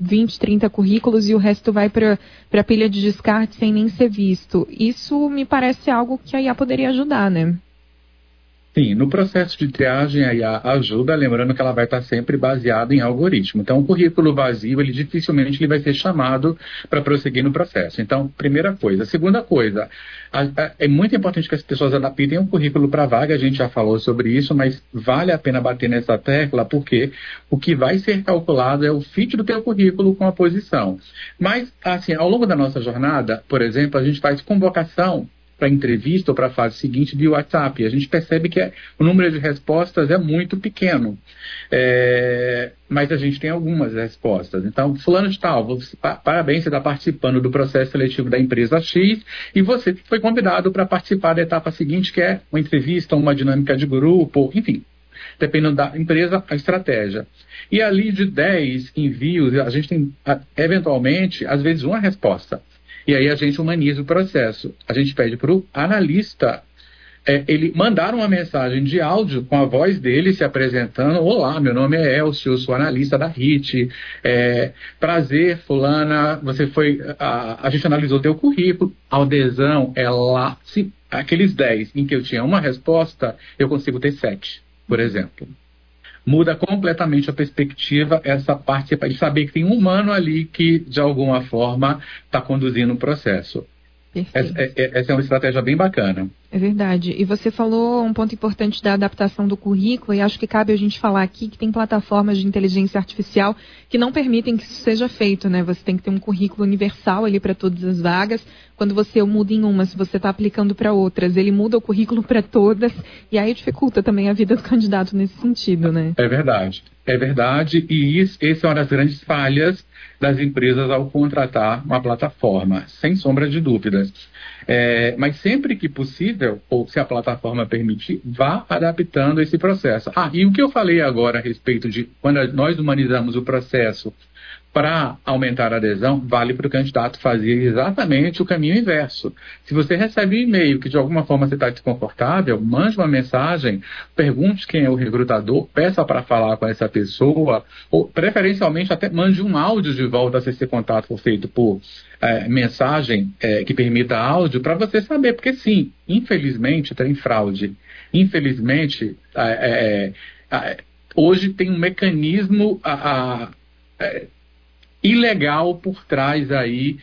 20, 30 currículos e o resto vai para a pilha de descarte sem nem ser visto. Isso me parece algo que a IA poderia ajudar, né? Sim, no processo de triagem a IA ajuda, lembrando que ela vai estar sempre baseada em algoritmo. Então, o currículo vazio, ele dificilmente ele vai ser chamado para prosseguir no processo. Então, primeira coisa. Segunda coisa, é muito importante que as pessoas adaptem o currículo para a vaga, a gente já falou sobre isso, mas vale a pena bater nessa tecla, porque o que vai ser calculado é o fit do teu currículo com a posição. Mas, assim, ao longo da nossa jornada, por exemplo, a gente faz convocação para entrevista ou para a fase seguinte de WhatsApp. A gente percebe que o número de respostas é muito pequeno, mas a gente tem algumas respostas. Então, fulano de tal, parabéns, você está participando do processo seletivo da empresa X e você foi convidado para participar da etapa seguinte, que é uma entrevista, uma dinâmica de grupo, enfim. Dependendo da empresa, a estratégia. E ali de 10 envios, a gente tem, eventualmente, às vezes uma resposta. E aí a gente humaniza o processo. A gente pede para o analista ele mandar uma mensagem de áudio com a voz dele se apresentando. Olá, meu nome é Elcio, eu sou analista da HIT. Prazer, fulana, você foi... A gente analisou teu currículo. A adesão é lá. Se aqueles 10 em que eu tinha uma resposta, eu consigo ter 7, por exemplo. Muda completamente a perspectiva, essa parte de saber que tem um humano ali que, de alguma forma, está conduzindo o processo. Essa é uma estratégia bem bacana. É verdade. E você falou um ponto importante da adaptação do currículo, e acho que cabe a gente falar aqui que tem plataformas de inteligência artificial que não permitem que isso seja feito, né? Você tem que ter um currículo universal ali para todas as vagas. Quando você muda em uma, se você está aplicando para outras, ele muda o currículo para todas, e aí dificulta também a vida do candidato nesse sentido, né? É verdade, e essa é uma das grandes falhas das empresas ao contratar uma plataforma, sem sombra de dúvidas. Mas sempre que possível, ou se a plataforma permitir, vá adaptando esse processo. E o que eu falei agora a respeito de quando nós humanizamos o processo para aumentar a adesão, vale para o candidato fazer exatamente o caminho inverso. Se você recebe um e-mail que de alguma forma você está desconfortável, mande uma mensagem, pergunte quem é o recrutador, peça para falar com essa pessoa, ou preferencialmente até mande um áudio de volta se esse contato for feito por mensagem que permita áudio, para você saber, porque sim, infelizmente tem fraude. Infelizmente, hoje tem um mecanismo ilegal por trás aí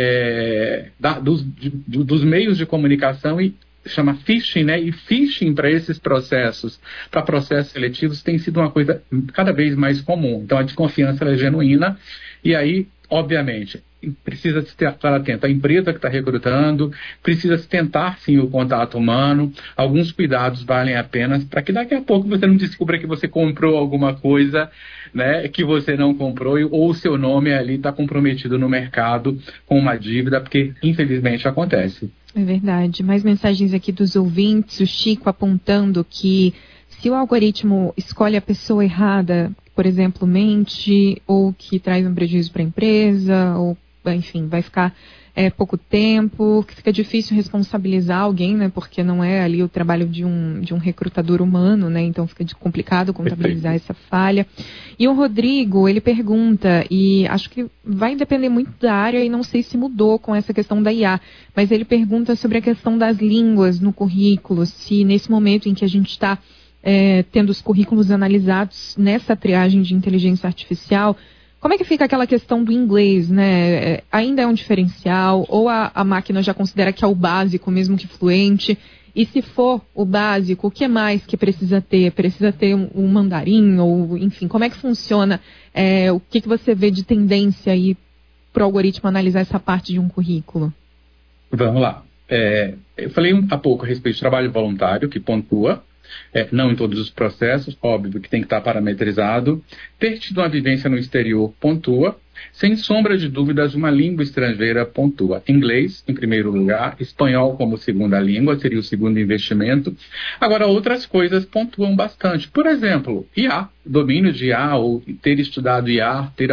dos meios de comunicação e chama phishing, né? E phishing para esses processos, para processos seletivos, tem sido uma coisa cada vez mais comum. Então a desconfiança é genuína e aí, obviamente, precisa se estar atento. A empresa que está recrutando precisa se tentar, sim, o contato humano. Alguns cuidados valem a pena para que daqui a pouco você não descubra que você comprou alguma coisa, né, que você não comprou ou o seu nome ali está comprometido no mercado com uma dívida, porque infelizmente acontece. É verdade. Mais mensagens aqui dos ouvintes. O Chico apontando que se o algoritmo escolhe a pessoa errada, por exemplo, mente, ou que traz um prejuízo para a empresa, ou enfim, vai ficar pouco tempo, que fica difícil responsabilizar alguém, né, porque não é ali o trabalho de um recrutador humano, né, então fica complicado contabilizar essa falha. E o Rodrigo, ele pergunta, e acho que vai depender muito da área e não sei se mudou com essa questão da IA, mas ele pergunta sobre a questão das línguas no currículo, se nesse momento em que a gente está tendo os currículos analisados nessa triagem de inteligência artificial, como é que fica aquela questão do inglês, né? Ainda é um diferencial? Ou a máquina já considera que é o básico, mesmo que fluente? E se for o básico, o que mais que precisa ter? Precisa ter um mandarim? Ou, enfim, como é que funciona? O que você vê de tendência aí para o algoritmo analisar essa parte de um currículo? Vamos lá. Eu falei há pouco a respeito do trabalho voluntário, que pontua. Não em todos os processos, óbvio que tem que estar parametrizado. Ter tido uma vivência no exterior pontua. Sem sombra de dúvidas, uma língua estrangeira pontua. Inglês, em primeiro lugar, espanhol como segunda língua, seria o segundo investimento. Agora, outras coisas pontuam bastante. Por exemplo, IA, domínio de IA, ou ter estudado IA, ter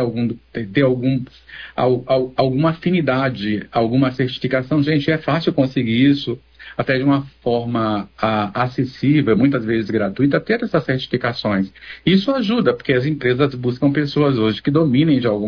alguma afinidade, alguma certificação. Gente, é fácil conseguir isso, até de uma forma acessível, muitas vezes gratuita, ter essas certificações. Isso ajuda, porque as empresas buscam pessoas hoje que dominem de alguma